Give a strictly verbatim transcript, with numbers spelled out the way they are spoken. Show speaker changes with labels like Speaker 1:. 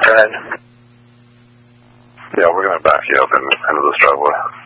Speaker 1: Go ahead.
Speaker 2: Yeah, we're going to back you up in, into this driveway.